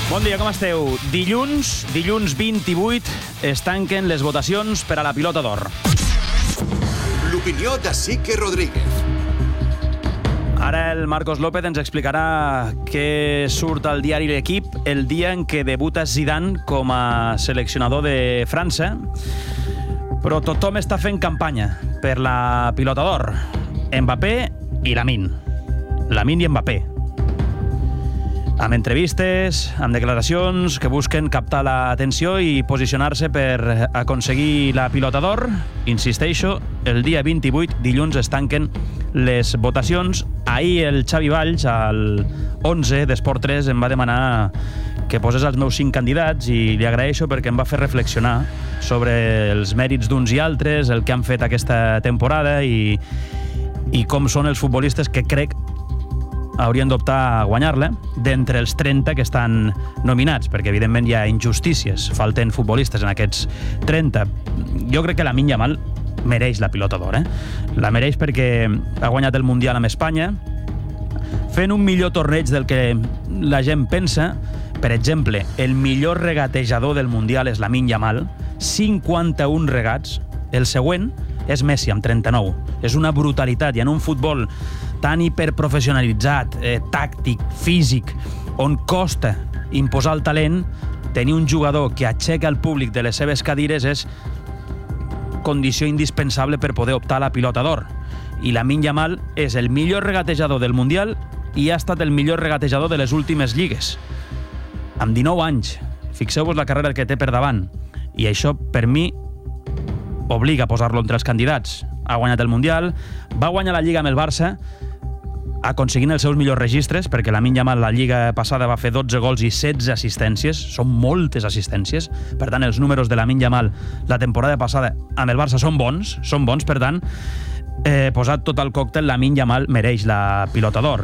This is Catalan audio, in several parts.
Bon dia, com esteu? Dilluns 28, es tanquen les votacions per a la Pilota d'Or. L'opinió de Sique Rodríguez. Ara el Marcos López ens explicarà què surt al diari L'Equip el dia en què debuta Zidane com a seleccionador de França. Però tothom està fent campanya per la Pilota d'Or. Mbappé i Lamine. Lamine i Mbappé. Amb entrevistes, amb declaracions que busquen captar l'atenció i posicionar-se per aconseguir la Pilota d'Or. Insisteixo, el dia 28, dilluns, es tanquen les votacions. Ahir el Xavi Valls, al 11 d'Esport 3, em va demanar que posés els meus 5 candidats i li agraeixo perquè em va fer reflexionar sobre els mèrits d'uns i altres, el que han fet aquesta temporada i com són els futbolistes que crec haurien d'optar a guanyar-la d'entre els 30 que estan nominats, perquè evidentment hi ha injustícies, falten futbolistes en aquests 30. Jo crec que Lamine Yamal mereix la Pilota d'Or, La mereix perquè ha guanyat el Mundial amb Espanya, fent un millor torneig del que la gent pensa. Per exemple, el millor regatejador del Mundial és Lamine Yamal, 51 regats. El següent és Messi, amb 39. És una brutalitat, i en un futbol tan hiperprofessionalitzat, tàctic, físic, on costa imposar el talent, tenir un jugador que aixeca el públic de les seves cadires és condició indispensable per poder optar a la Pilota d'Or. I Lamine Yamal és el millor regatejador del Mundial i ha estat el millor regatejador de les últimes lligues. Amb 19 anys. Fixeu-vos la carrera que té per davant. I això, per mi, obliga a posar-lo entre els candidats. Ha guanyat el Mundial, va guanyar la Lliga amb el Barça, aconseguint els seus millors registres, perquè Lamine Yamal la Lliga passada va fer 12 gols i 16 assistències, són moltes assistències, per tant els números de Lamine Yamal la temporada passada amb el Barça són bons, per tant, posat tot el còctel, Lamine Yamal mereix la Pilota d'Or.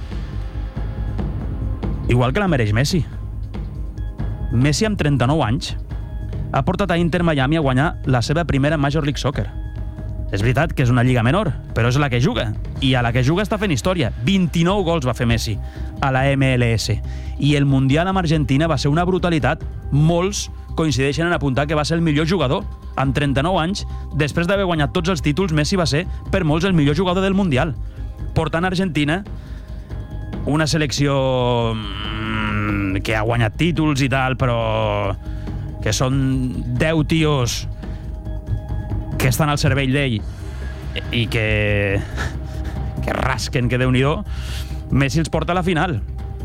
Igual que la mereix Messi. Messi, amb 39 anys, ha portat a Inter Miami a guanyar la seva primera Major League Soccer. És veritat que és una lliga menor, però és la que juga. I a la que juga està fent història. 29 gols va fer Messi a la MLS. I el Mundial amb Argentina va ser una brutalitat. Molts coincideixen en apuntar que va ser el millor jugador. Amb 39 anys, després d'haver guanyat tots els títols, Messi va ser, per molts, el millor jugador del Mundial. Portant a Argentina, una selecció que ha guanyat títols i tal, però que són 10 tios que estan al cervell d'ell i que rasquen, que Déu-n'hi-do. Messi els porta a la final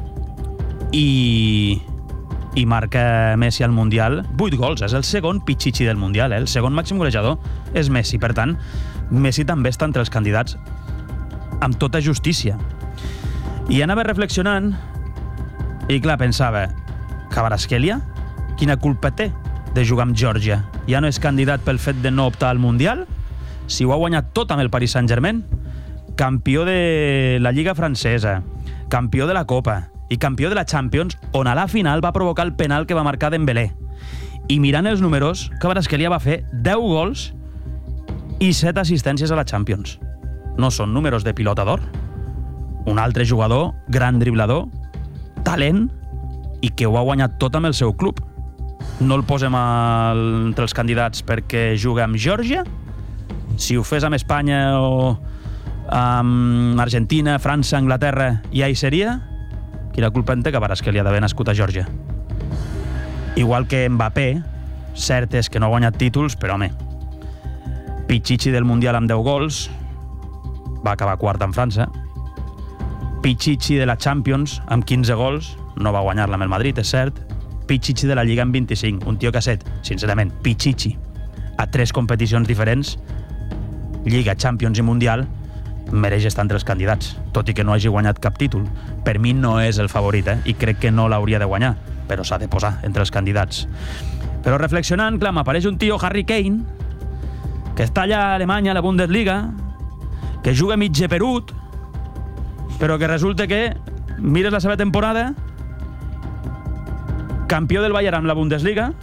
i marca Messi al Mundial 8 gols, és el segon pitxitxi del Mundial, el segon màxim golejador és Messi, per tant Messi també està entre els candidats amb tota justícia. I anava reflexionant i clar, pensava, Kvaratskhelia quina culpa té de jugar amb Geòrgia? Ja no és candidat pel fet de no optar al Mundial? Si ho ha guanyat tot amb el Paris Saint-Germain, campió de la Lliga francesa, campió de la Copa i campió de la Champions, on a la final va provocar el penal que va marcar Dembélé. I mirant els números, Kvaratskhelia va fer 10 gols i 7 assistències a la Champions. No són números de Pilota d'Or? Un altre jugador, gran driblador, talent, i que ho ha guanyat tot amb el seu club. No el posem entre els candidats perquè juga amb Geòrgia? Si ho fes amb Espanya o amb Argentina, França, Anglaterra, ja hi seria? Quina culpa en té Kvaratskhelia d'haver nascut a Geòrgia? Igual que Mbappé, cert és que no ha guanyat títols, però home, pitxitxi del Mundial amb 10 gols, va acabar quart en França, pitxitxi de la Champions amb 15 gols, no va guanyar-la amb el Madrid, és cert, pitxitxi de la Lliga amb 25, un tio que ha set, sincerament, pitxitxi a 3 competicions diferents, Lliga, Champions i Mundial, mereix estar entre els candidats, tot i que no hagi guanyat cap títol. Per mi no és el favorit, i crec que no l'hauria de guanyar, però s'ha de posar entre els candidats. Però reflexionant, clar, m'apareix un tio, Harry Kane, que està allà a Alemanya, a la Bundesliga, que juga mig geperut, però que resulta que mires la seva temporada, campió del Bayern amb la Bundesliga,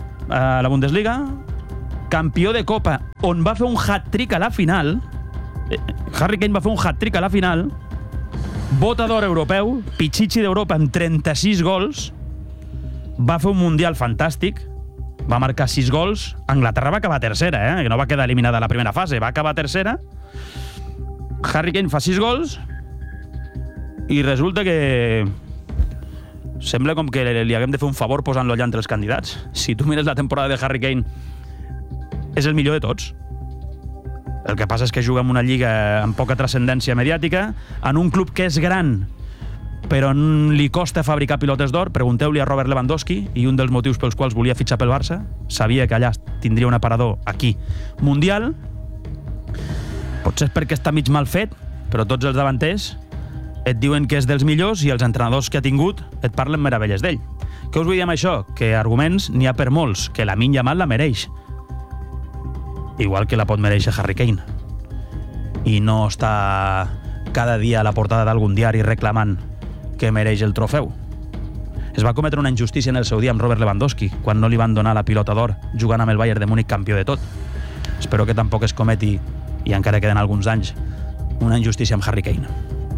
campió de Copa, on va fer un hat-trick a la final. Harry Kane va fer un hat-trick a la final, bota d'or europeu, pitxitxi d'Europa amb 36 gols, va fer un Mundial fantàstic, va marcar 6 gols, Anglaterra va acabar tercera, que no va quedar eliminada a la primera fase, va acabar tercera, Harry Kane fa 6 gols i resulta que sembla com que li haguem de fer un favor posant-lo allà entre els candidats. Si tu mires la temporada de Harry Kane, és el millor de tots. El que passa és que juga en una lliga amb poca transcendència mediàtica, en un club que és gran, però li costa fabricar pilotes d'or. Pregunteu-li a Robert Lewandowski, i un dels motius pels quals volia fitxar pel Barça, sabia que allà tindria un aparador aquí mundial. Potser és perquè està mig mal fet, però tots els davanters et diuen que és dels millors i els entrenadors que ha tingut et parlen meravelles d'ell. Què us vull dir amb això? Que arguments n'hi ha per molts, que Lamine Yamal la mereix. Igual que la pot mereixer Harry Kane. I no està cada dia a la portada d'algun diari reclamant que mereix el trofeu. Es va cometre una injustícia en el seu dia amb Robert Lewandowski, quan no li van donar la pilota d'or jugant amb el Bayern de Múnich campió de tot. Espero que tampoc es cometi, i encara queden alguns anys, una injustícia amb Harry Kane.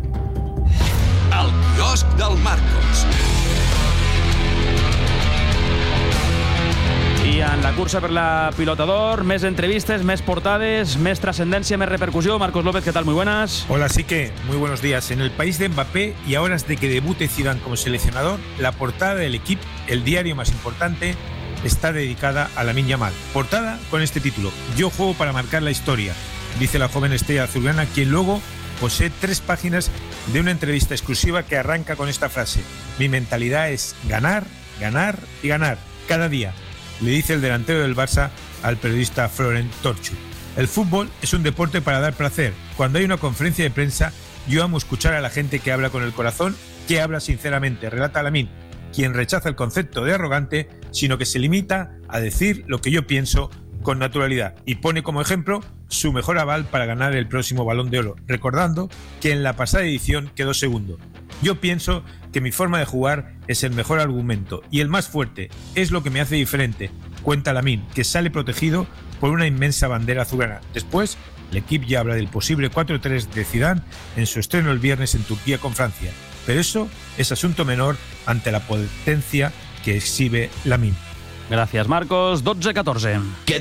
El quiosc del Marcos. I en la cursa per la pilota d'or, més entrevistes, més portades, més trascendencia, més repercusión. Marcos López, ¿qué tal? Muy buenas. Hola, Sique, muy buenos días. En el país de Mbappé y a horas de que debute Zidane como seleccionador, la portada del Equipo, el diario más importante, está dedicada a Lamine Yamal. Portada con este título: Yo juego para marcar la historia, dice la joven estrella azulgrana, quien luego posee 3 páginas de una entrevista exclusiva que arranca con esta frase: mi mentalidad es ganar, ganar y ganar, cada día, le dice el delantero del Barça al periodista Florent Torchu. El fútbol es un deporte para dar placer. Cuando hay una conferencia de prensa, yo amo escuchar a la gente que habla con el corazón, que habla sinceramente, relata Lamine, quien rechaza el concepto de arrogante, sino que se limita a decir lo que yo pienso con naturalidad, y pone como ejemplo su mejor aval para ganar el próximo Balón de Oro, recordando que en la pasada edición quedó segundo. Yo pienso que mi forma de jugar es el mejor argumento y el más fuerte, es lo que me hace diferente, cuenta Lamine, que sale protegido por una inmensa bandera azulgrana. Después, el equipo ya habla del posible 4-3 de Zidane en su estreno el viernes en Turquía con Francia, pero eso es asunto menor ante la potencia que exhibe Lamine. Gracias, Marcos. 12-14.